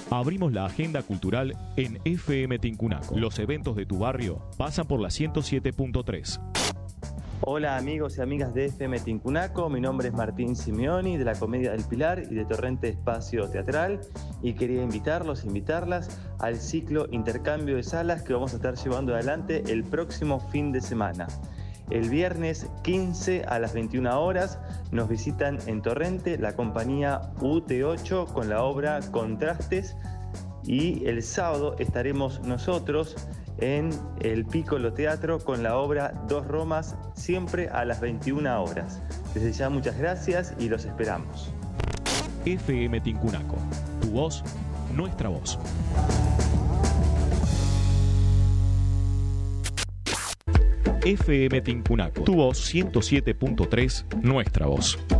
Abrimos la agenda cultural en FM Tincunaco. Los eventos de tu barrio pasan por la 107.3. Hola amigos y amigas de FM Tincunaco, mi nombre es Martín Simeoni de la Comedia del Pilar y de Torrente Espacio Teatral y quería invitarlas al ciclo Intercambio de Salas que vamos a estar llevando adelante el próximo fin de semana. El viernes 15 a las 21 horas nos visitan en Torrente la compañía UT8 con la obra Contrastes y el sábado estaremos nosotros en el Piccolo Teatro con la obra Dos Romas, siempre a las 21 horas. Desde ya muchas gracias y los esperamos. FM Tincunaco, tu voz, nuestra voz. FM Tincunaco, tu voz 107.3, nuestra voz.